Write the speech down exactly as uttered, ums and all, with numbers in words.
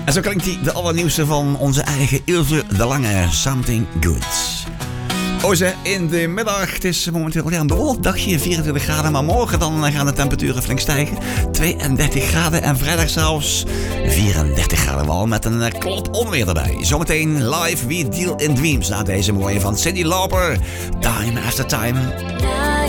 En zo klinkt die de allernieuwste van onze eigen Ilse de Lange, Something Good. Oze, in de middag, het is momenteel ja, een bewolkt dagje, vierentwintig graden. Maar morgen dan gaan de temperaturen flink stijgen. tweeëndertig graden en vrijdag zelfs vierendertig graden wel met een klot onweer erbij. Zometeen live We Deal in Dreams na deze mooie van Cyndi Lauper. Time After Time.